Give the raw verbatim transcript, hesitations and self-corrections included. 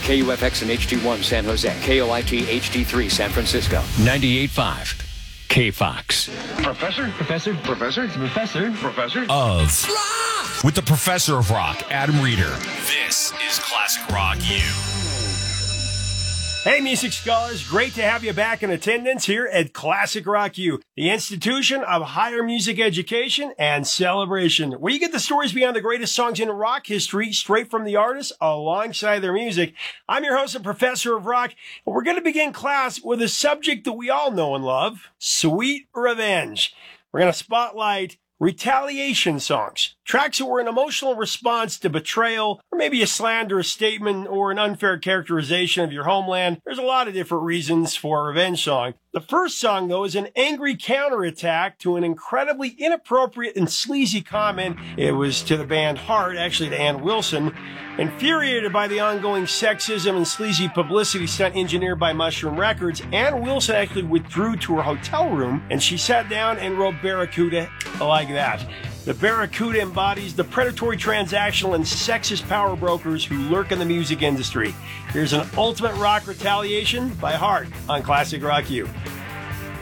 K U F X and H D one San Jose. K O I T H D three San Francisco. ninety-eight point five K Fox. Professor? Professor? Professor? Professor? Professor? Of rock! With the Professor of Rock, Adam Reeder. This is Classic Rock U. Hey, music scholars, great to have you back in attendance here at Classic Rock U, the institution of higher music education and celebration, where you get the stories behind the greatest songs in rock history straight from the artists alongside their music. I'm your host and Professor of Rock, and we're going to begin class with a subject that we all know and love, Sweet Revenge. We're going to spotlight retaliation songs, tracks that were an emotional response to betrayal, or maybe a slanderous statement or an unfair characterization of your homeland. There's a lot of different reasons for a revenge song. The first song, though, is an angry counterattack to an incredibly inappropriate and sleazy comment. It was to the band Heart, actually to Ann Wilson. Infuriated by the ongoing sexism and sleazy publicity stunt engineered by Mushroom Records, Ann Wilson actually withdrew to her hotel room, and she sat down and wrote Barracuda like that. The Barracuda embodies the predatory, transactional, and sexist power brokers who lurk in the music industry. Here's an ultimate rock retaliation by Heart on Classic Rock U.